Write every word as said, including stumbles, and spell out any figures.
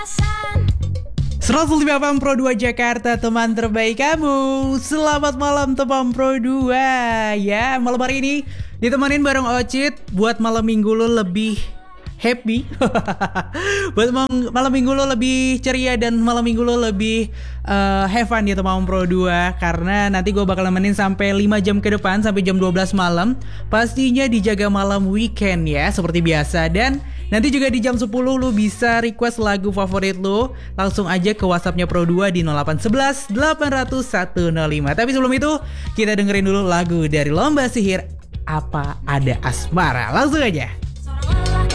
seratus lima F M Pro dua Jakarta, teman terbaik kamu. Selamat malam teman Pro dua. Ya, malam hari ini ditemenin bareng Ocit buat malam minggu lo lebih happy. Buat malam minggu lo lebih ceria dan malam minggu lo lebih uh, have fun ya teman Pro dua. Karena nanti gue bakal nemenin sampai lima jam ke depan, sampai jam dua belas malam. Pastinya dijaga malam weekend ya, seperti biasa. Dan nanti juga di jam sepuluh lu bisa request lagu favorit lu. Langsung aja ke WhatsAppnya Pro dua di nol delapan satu satu delapan nol nol satu nol lima. Tapi sebelum itu kita dengerin dulu lagu dari Lomba Sihir Apa Ada Asmara. Langsung aja.